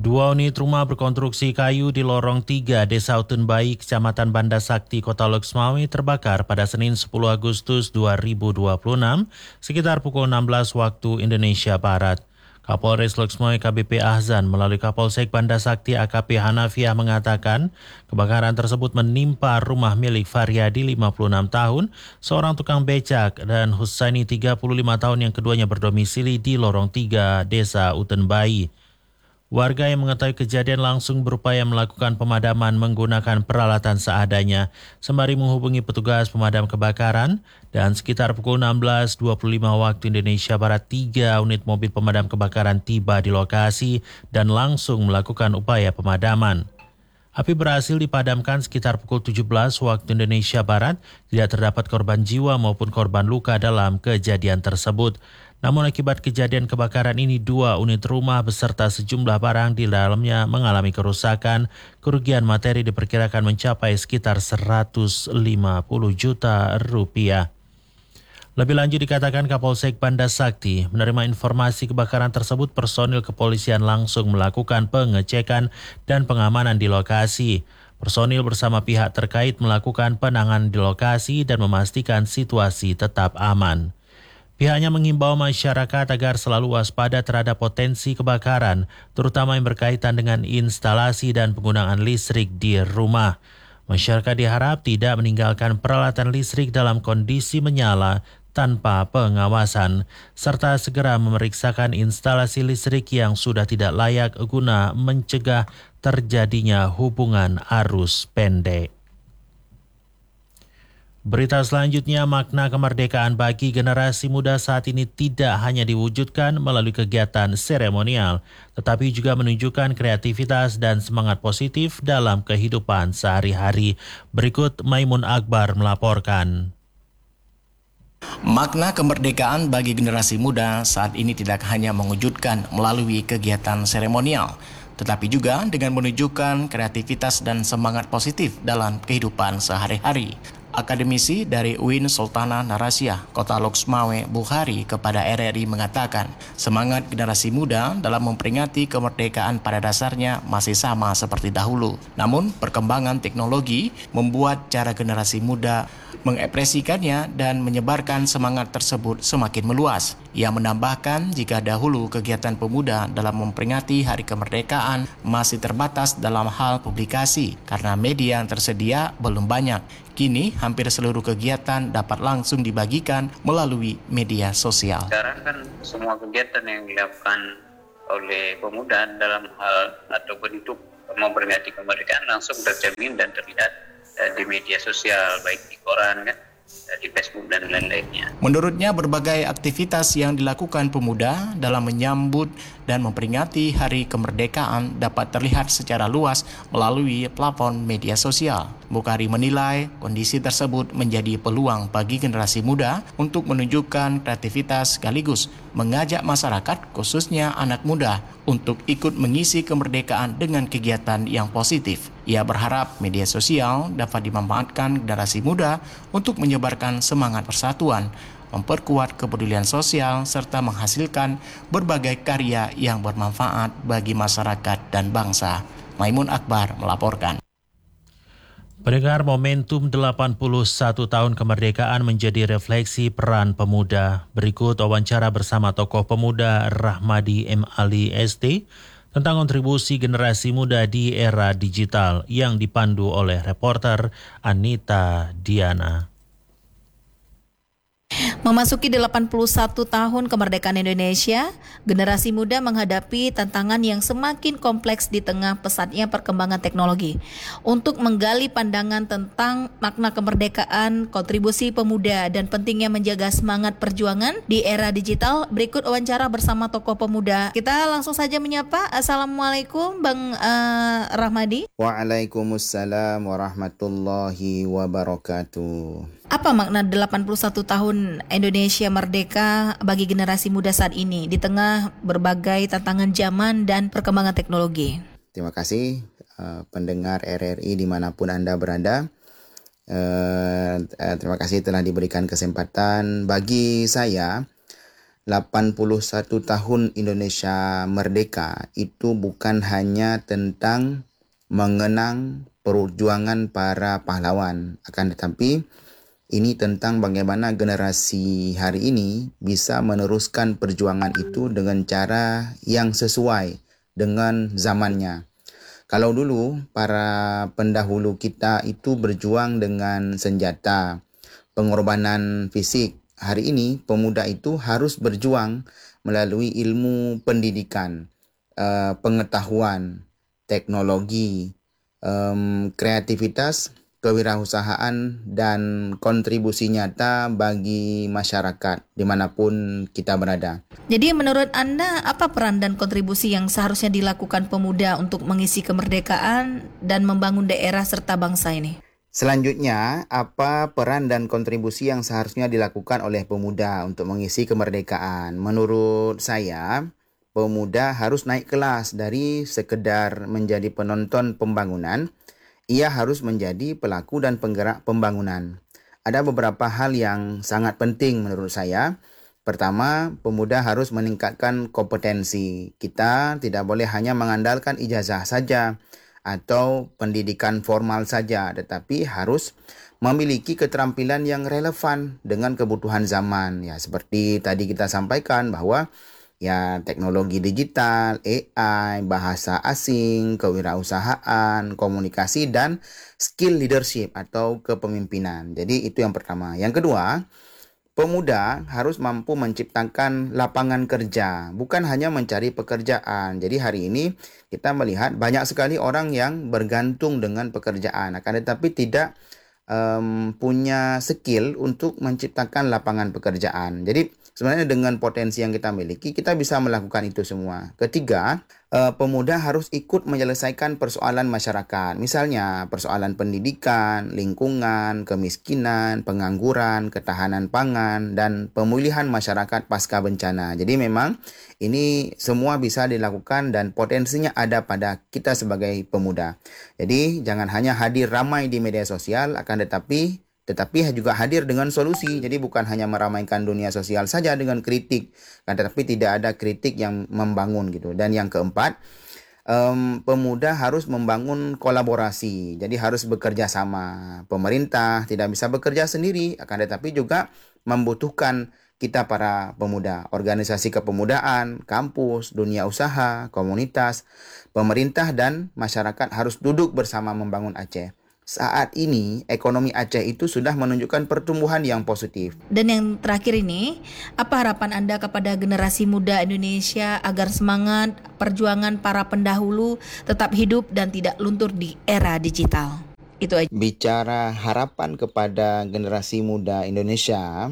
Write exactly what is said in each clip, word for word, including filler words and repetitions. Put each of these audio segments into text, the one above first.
Dua unit rumah berkonstruksi kayu di lorong tiga Desa Utenbai, Kecamatan Banda Sakti, Kota Loksmawe terbakar pada Senin sepuluh Agustus dua ribu dua puluh enam sekitar pukul enam belas waktu Indonesia Barat. Kapolres Loksmawe K B P Ahzan melalui Kapolsek Banda Sakti A K P Hanafiah mengatakan kebakaran tersebut menimpa rumah milik Faryadi lima puluh enam tahun, seorang tukang becak, dan Husaini tiga puluh lima tahun yang keduanya berdomisili di lorong tiga Desa Utenbai. Warga yang mengetahui kejadian langsung berupaya melakukan pemadaman menggunakan peralatan seadanya sembari menghubungi petugas pemadam kebakaran, dan sekitar pukul enam belas dua puluh lima waktu Indonesia Barat tiga unit mobil pemadam kebakaran tiba di lokasi dan langsung melakukan upaya pemadaman. Api berhasil dipadamkan sekitar pukul tujuh belas waktu Indonesia Barat, tidak terdapat korban jiwa maupun korban luka dalam kejadian tersebut. Namun akibat kejadian kebakaran ini, dua unit rumah beserta sejumlah barang di dalamnya mengalami kerusakan. Kerugian materi diperkirakan mencapai sekitar seratus lima puluh juta rupiah. Lebih lanjut dikatakan Kapolsek Banda Sakti menerima informasi kebakaran tersebut, personil kepolisian langsung melakukan pengecekan dan pengamanan di lokasi. Personil bersama pihak terkait melakukan penanganan di lokasi dan memastikan situasi tetap aman. Pihaknya mengimbau masyarakat agar selalu waspada terhadap potensi kebakaran, terutama yang berkaitan dengan instalasi dan penggunaan listrik di rumah. Masyarakat diharap tidak meninggalkan peralatan listrik dalam kondisi menyala tanpa pengawasan, serta segera memeriksakan instalasi listrik yang sudah tidak layak guna mencegah terjadinya hubungan arus pendek. Berita selanjutnya, makna kemerdekaan bagi generasi muda saat ini tidak hanya diwujudkan melalui kegiatan seremonial, tetapi juga menunjukkan kreativitas dan semangat positif dalam kehidupan sehari-hari. Berikut Maimun Akbar melaporkan. Makna kemerdekaan bagi generasi muda saat ini tidak hanya mewujudkan melalui kegiatan seremonial, tetapi juga dengan menunjukkan kreativitas dan semangat positif dalam kehidupan sehari-hari. Akademisi dari U I N Sultanah Narasiah, Kota Loksmawe, Bukhari kepada R R I mengatakan, semangat generasi muda dalam memperingati kemerdekaan pada dasarnya masih sama seperti dahulu. Namun, perkembangan teknologi membuat cara generasi muda mengekspresikannya dan menyebarkan semangat tersebut semakin meluas. Ia menambahkan jika dahulu kegiatan pemuda dalam memperingati Hari Kemerdekaan masih terbatas dalam hal publikasi karena media yang tersedia belum banyak. Kini hampir seluruh kegiatan dapat langsung dibagikan melalui media sosial. Sekarang kan semua kegiatan yang dilakukan oleh pemuda dalam hal atau bentuk memperingati kemerdekaan langsung tercermin dan terlihat di media sosial, baik di koran, kan, di Facebook dan lain-lainnya. Menurutnya, berbagai aktivitas yang dilakukan pemuda dalam menyambut dan memperingati Hari Kemerdekaan dapat terlihat secara luas melalui platform media sosial. Bukhari menilai kondisi tersebut menjadi peluang bagi generasi muda untuk menunjukkan kreativitas sekaligus mengajak masyarakat, khususnya anak muda, untuk ikut mengisi kemerdekaan dengan kegiatan yang positif. Ia berharap media sosial dapat dimanfaatkan generasi muda untuk menyebarkan semangat persatuan, memperkuat kepedulian sosial, serta menghasilkan berbagai karya yang bermanfaat bagi masyarakat dan bangsa. Maimun Akbar melaporkan. Pendengar, momentum delapan puluh satu tahun kemerdekaan menjadi refleksi peran pemuda. Berikut wawancara bersama tokoh pemuda Rahmadi M. Ali S T tentang kontribusi generasi muda di era digital yang dipandu oleh reporter Anita Diana. Memasuki delapan puluh satu tahun kemerdekaan Indonesia, generasi muda menghadapi tantangan yang semakin kompleks di tengah pesatnya perkembangan teknologi. Untuk menggali pandangan tentang makna kemerdekaan, kontribusi pemuda, dan pentingnya menjaga semangat perjuangan di era digital, berikut wawancara bersama tokoh pemuda. Kita langsung saja menyapa. Assalamualaikum Bang uh, Rahmadi. Waalaikumsalam warahmatullahi wabarakatuh. Apa makna delapan puluh satu tahun Indonesia merdeka bagi generasi muda saat ini di tengah berbagai tantangan zaman dan perkembangan teknologi? Terima kasih uh, pendengar R R I dimanapun Anda berada. Uh, uh, terima kasih telah diberikan kesempatan bagi saya delapan puluh satu tahun Indonesia merdeka itu bukan hanya tentang mengenang perjuangan para pahlawan, akan tetapi ini tentang bagaimana generasi hari ini bisa meneruskan perjuangan itu dengan cara yang sesuai dengan zamannya. Kalau dulu para pendahulu kita itu berjuang dengan senjata, pengorbanan fisik. Hari ini pemuda itu harus berjuang melalui ilmu pendidikan, uh, pengetahuan, teknologi, um, kreativitas, kewirausahaan, dan kontribusi nyata bagi masyarakat dimanapun kita berada. Jadi menurut Anda, apa peran dan kontribusi yang seharusnya dilakukan pemuda untuk mengisi kemerdekaan dan membangun daerah serta bangsa ini? Selanjutnya, apa peran dan kontribusi yang seharusnya dilakukan oleh pemuda untuk mengisi kemerdekaan? Menurut saya, pemuda harus naik kelas dari sekedar menjadi penonton pembangunan. Ia harus menjadi pelaku dan penggerak pembangunan. Ada beberapa hal yang sangat penting menurut saya. Pertama, pemuda harus meningkatkan kompetensi. Kita tidak boleh hanya mengandalkan ijazah saja atau pendidikan formal saja, tetapi harus memiliki keterampilan yang relevan dengan kebutuhan zaman. Ya, seperti tadi kita sampaikan bahwa ya teknologi digital, A I, bahasa asing, kewirausahaan, komunikasi, dan skill leadership atau kepemimpinan. Jadi itu yang pertama. Yang kedua, pemuda harus mampu menciptakan lapangan kerja, bukan hanya mencari pekerjaan. Jadi hari ini kita melihat banyak sekali orang yang bergantung dengan pekerjaan, akan tetapi tidak um, punya skill untuk menciptakan lapangan pekerjaan. Jadi sebenarnya dengan potensi yang kita miliki, kita bisa melakukan itu semua. Ketiga, eh, pemuda harus ikut menyelesaikan persoalan masyarakat. Misalnya persoalan pendidikan, lingkungan, kemiskinan, pengangguran, ketahanan pangan, dan pemulihan masyarakat pasca bencana. Jadi memang ini semua bisa dilakukan dan potensinya ada pada kita sebagai pemuda. Jadi jangan hanya hadir ramai di media sosial, akan tetapi tetapi juga hadir dengan solusi. Jadi bukan hanya meramaikan dunia sosial saja dengan kritik, kan, tetapi tidak ada kritik yang membangun gitu. Dan yang keempat, um, pemuda harus membangun kolaborasi. Jadi harus bekerja sama. Pemerintah tidak bisa bekerja sendiri, akan tetapi juga membutuhkan kita para pemuda. Organisasi kepemudaan, kampus, dunia usaha, komunitas, pemerintah, dan masyarakat harus duduk bersama membangun Aceh. Saat ini ekonomi Aceh itu sudah menunjukkan pertumbuhan yang positif. Dan yang terakhir ini, apa harapan Anda kepada generasi muda Indonesia agar semangat perjuangan para pendahulu tetap hidup dan tidak luntur di era digital? Itu aja. Bicara harapan kepada generasi muda Indonesia,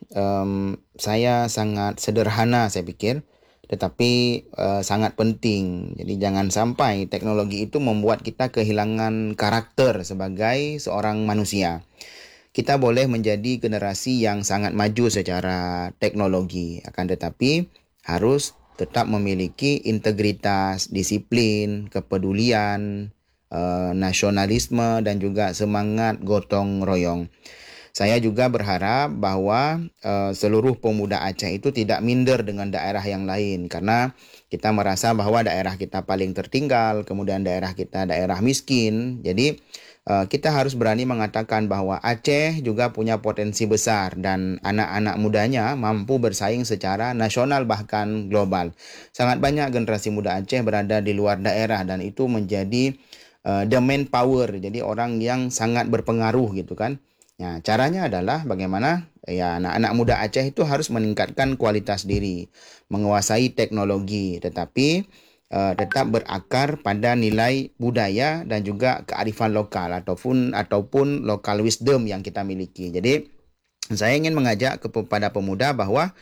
um, saya sangat sederhana saya pikir. Tetapi uh, sangat penting. Jadi jangan sampai teknologi itu membuat kita kehilangan karakter sebagai seorang manusia. Kita boleh menjadi generasi yang sangat maju secara teknologi, akan tetapi harus tetap memiliki integritas, disiplin, kepedulian, uh, nasionalisme, dan juga semangat gotong royong. Saya juga berharap bahwa uh, seluruh pemuda Aceh itu tidak minder dengan daerah yang lain, karena kita merasa bahwa daerah kita paling tertinggal, kemudian daerah kita daerah miskin. Jadi uh, kita harus berani mengatakan bahwa Aceh juga punya potensi besar dan anak-anak mudanya mampu bersaing secara nasional bahkan global. Sangat banyak generasi muda Aceh berada di luar daerah dan itu menjadi uh, the main power, jadi orang yang sangat berpengaruh gitu kan. Ya, caranya adalah bagaimana ya anak-anak muda Aceh itu harus meningkatkan kualitas diri, menguasai teknologi, tetapi uh, tetap berakar pada nilai budaya dan juga kearifan lokal ataupun ataupun local wisdom yang kita miliki. Jadi saya ingin mengajak kepada pemuda bahwa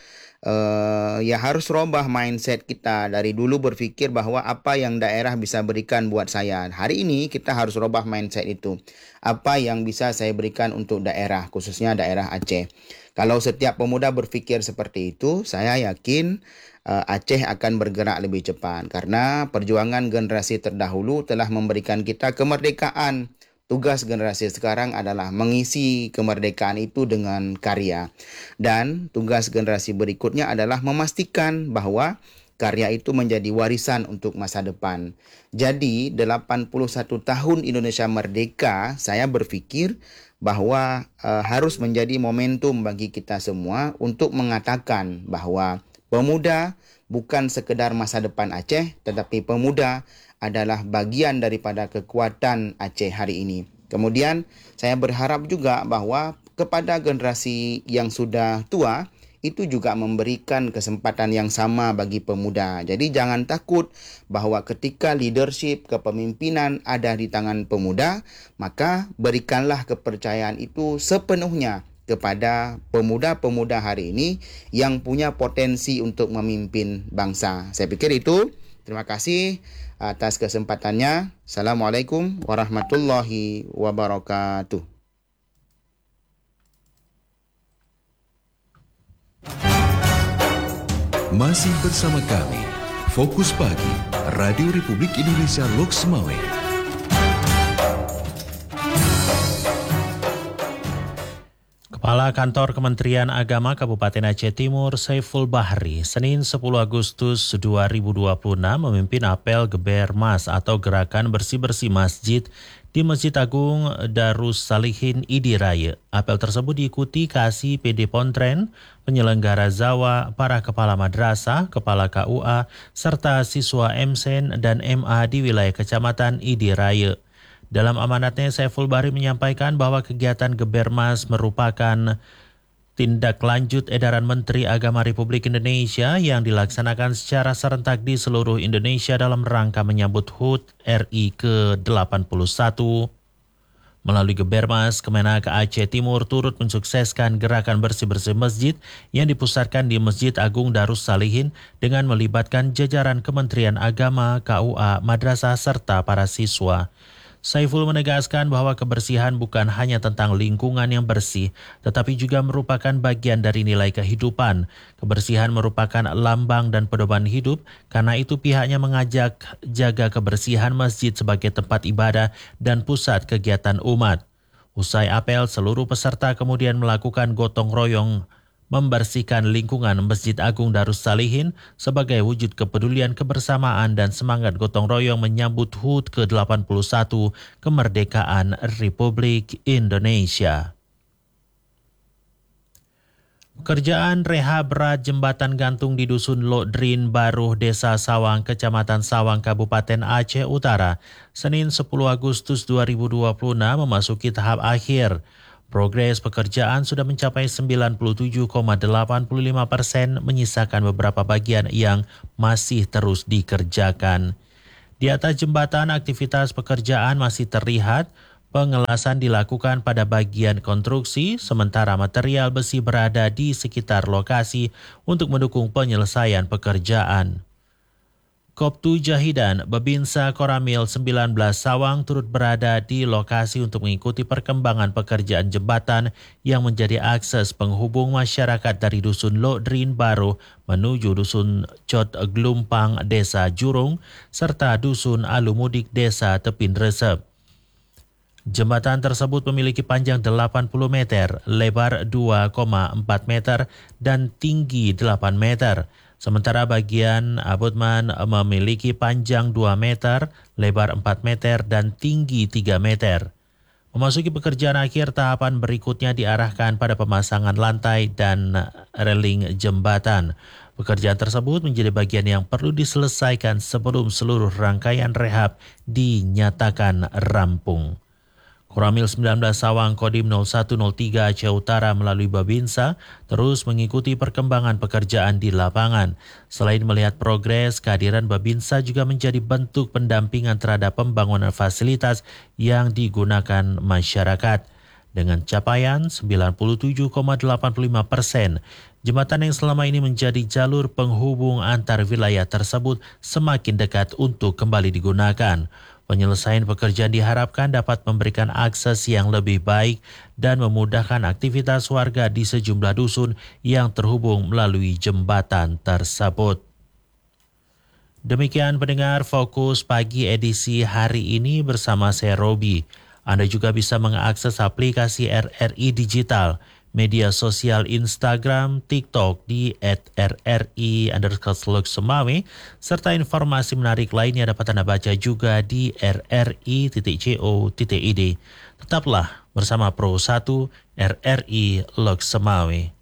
Uh, ya harus robah mindset kita. Dari dulu berpikir bahwa apa yang daerah bisa berikan buat saya. Hari ini kita harus robah mindset itu. Apa yang bisa saya berikan untuk daerah, khususnya daerah Aceh. Kalau setiap pemuda berpikir seperti itu, saya yakin uh, Aceh akan bergerak lebih cepat. Karena perjuangan generasi terdahulu telah memberikan kita kemerdekaan, tugas generasi sekarang adalah mengisi kemerdekaan itu dengan karya. Dan tugas generasi berikutnya adalah memastikan bahawa karya itu menjadi warisan untuk masa depan. Jadi, delapan puluh satu tahun Indonesia merdeka, saya berfikir bahawa uh, harus menjadi momentum bagi kita semua untuk mengatakan bahawa pemuda bukan sekedar masa depan Aceh, tetapi pemuda adalah bagian daripada kekuatan Aceh hari ini. Kemudian saya berharap juga bahawa kepada generasi yang sudah tua, itu juga memberikan kesempatan yang sama bagi pemuda. Jadi jangan takut bahawa ketika leadership, kepemimpinan ada di tangan pemuda, maka berikanlah kepercayaan itu sepenuhnya kepada pemuda-pemuda hari ini yang punya potensi untuk memimpin bangsa. Saya pikir itu. Terima kasih atas kesempatannya. Assalamualaikum warahmatullahi wabarakatuh. Masih bersama kami, Fokus Pagi, Radio Republik Indonesia Loks Mawai. Kepala Kantor Kementerian Agama Kabupaten Aceh Timur, Saiful Bahri, Senin sepuluh Agustus dua ribu dua puluh enam memimpin apel Geber Mas atau Gerakan Bersih-Bersih Masjid di Masjid Agung Darus Salihin Idi Raya. Apel tersebut diikuti Kasih P D Pontren, penyelenggara Zawa, para kepala madrasah, kepala K U A, serta siswa M Sen dan M A di wilayah Kecamatan Idi Raya. Dalam amanatnya, Saiful Bahri menyampaikan bahwa kegiatan Gebermas merupakan tindak lanjut edaran Menteri Agama Republik Indonesia yang dilaksanakan secara serentak di seluruh Indonesia dalam rangka menyambut H U T R I ke delapan puluh satu. Melalui Gebermas, Kemenak Aceh Timur turut mensukseskan gerakan bersih-bersih masjid yang dipusatkan di Masjid Agung Darus Salihin dengan melibatkan jajaran Kementerian Agama, K U A, madrasah serta para siswa. Saiful menegaskan bahwa kebersihan bukan hanya tentang lingkungan yang bersih, tetapi juga merupakan bagian dari nilai kehidupan. Kebersihan merupakan lambang dan pedoman hidup, karena itu pihaknya mengajak jaga kebersihan masjid sebagai tempat ibadah dan pusat kegiatan umat. Usai apel, seluruh peserta kemudian melakukan gotong royong membersihkan lingkungan Masjid Agung Darus Salihin sebagai wujud kepedulian kebersamaan dan semangat gotong royong menyambut H U T ke delapan puluh satu kemerdekaan Republik Indonesia. Pekerjaan rehab berat jembatan gantung di Dusun Lodrin Baruh, Desa Sawang, Kecamatan Sawang, Kabupaten Aceh Utara, Senin sepuluh Agustus dua ribu dua puluh enam memasuki tahap akhir. Progres pekerjaan sudah mencapai sembilan puluh tujuh koma delapan puluh lima persen, menyisakan beberapa bagian yang masih terus dikerjakan. Di atas jembatan, aktivitas pekerjaan masih terlihat. Pengelasan dilakukan pada bagian konstruksi, sementara material besi berada di sekitar lokasi untuk mendukung penyelesaian pekerjaan. Koptu Jahidan Babinsa Koramil sembilan belas Sawang turut berada di lokasi untuk mengikuti perkembangan pekerjaan jembatan yang menjadi akses penghubung masyarakat dari Dusun Lodrin Baru menuju Dusun Cot Glumpang, Desa Jurung, serta Dusun Alumudik, Desa Tepin Resep. Jembatan tersebut memiliki panjang delapan puluh meter, lebar dua koma empat meter, dan tinggi delapan meter. Sementara bagian abutmen memiliki panjang dua meter, lebar empat meter, dan tinggi tiga meter. Memasuki pekerjaan akhir, tahapan berikutnya diarahkan pada pemasangan lantai dan reling jembatan. Pekerjaan tersebut menjadi bagian yang perlu diselesaikan sebelum seluruh rangkaian rehab dinyatakan rampung. Koramil sembilan belas Sawang Kodim nol satu nol tiga Aceh Utara melalui Babinsa terus mengikuti perkembangan pekerjaan di lapangan. Selain melihat progres, kehadiran Babinsa juga menjadi bentuk pendampingan terhadap pembangunan fasilitas yang digunakan masyarakat. Dengan capaian sembilan puluh tujuh koma delapan puluh lima persen, jembatan yang selama ini menjadi jalur penghubung antar wilayah tersebut semakin dekat untuk kembali digunakan. Penyelesaian pekerjaan diharapkan dapat memberikan akses yang lebih baik dan memudahkan aktivitas warga di sejumlah dusun yang terhubung melalui jembatan tersebut. Demikian pendengar Fokus Pagi edisi hari ini bersama saya Robi. Anda juga bisa mengakses aplikasi R R I Digital, media sosial Instagram, TikTok di at R R I underscore Teluk Semawe, serta informasi menarik lainnya dapat Anda baca juga di r r i titik co titik i d. Tetaplah bersama Pro satu R R I Lok Semawe.